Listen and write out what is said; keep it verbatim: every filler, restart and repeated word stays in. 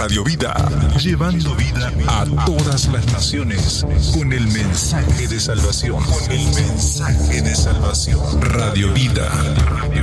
Radio Vida, llevando vida a todas las naciones con el mensaje de salvación. Con el mensaje de salvación. Radio Vida. Radio